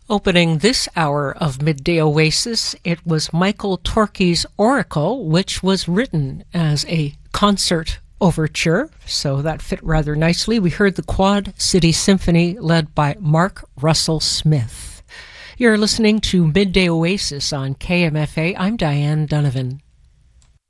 Opening this hour of Midday Oasis, it was Michael Torke's Oracle, which was written as a concert overture, so that fit rather nicely. We heard the Quad City Symphony led by Mark Russell Smith. You're listening to Midday Oasis on KMFA. I'm Diane Donovan.